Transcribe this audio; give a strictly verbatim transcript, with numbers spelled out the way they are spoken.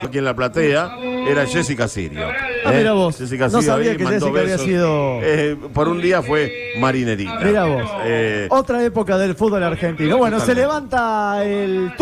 Aquí en la platea era Jessica Sirio. Ah, ¿eh? mira vos. Jessica No Sirio sabía ahí que mandó Jessica había besos. sido- Eh, por un día fue marinerita. Mira vos. Eh, Otra época del fútbol argentino. Bueno, se Totalmente. levanta el